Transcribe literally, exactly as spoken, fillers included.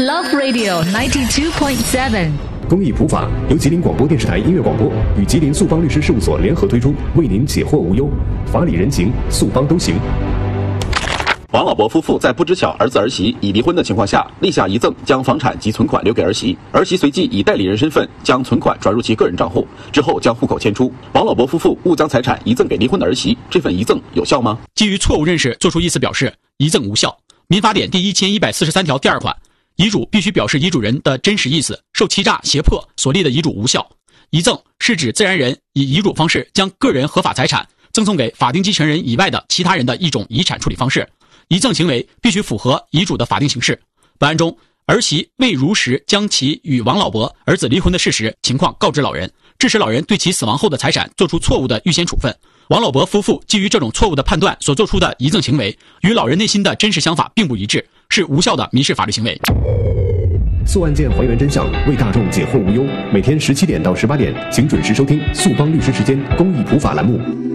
Love Radio ninety two point seven。 公益普法由吉林广播电视台音乐广播与吉林素邦律师事务所联合推出，为您解惑无忧，法理人情，素邦都行。 王老伯夫妇在不知晓儿子儿媳已离婚的情况下，立下遗赠，将房产及存款留给儿媳。儿媳随即以代理人身份将存款转入其个人账户，之后将户口迁出。王老伯夫妇误将财产遗赠给离婚的儿媳，这份遗赠有效吗？ 基于错误认识作出意思表示，遗赠无效。民法典第一千一百四十三条第二款，遗嘱必须表示遗嘱人的真实意思，受欺诈胁迫所立的遗嘱无效。遗赠是指自然人以遗嘱方式将个人合法财产赠送给法定继承人以外的其他人的一种遗产处理方式。遗赠行为必须符合遗嘱的法定形式。本案中，儿媳未如实将其与王老伯儿子离婚的事实情况告知老人，致使老人对其死亡后的财产做出错误的预先处分。王老伯夫妇基于这种错误的判断所做出的遗赠行为，与老人内心的真实想法并不一致，是无效的民事法律行为。 诉案件还原真相，为大众解惑无忧。每天十七点到十八点，请准时收听素邦律师时间公益普法栏目。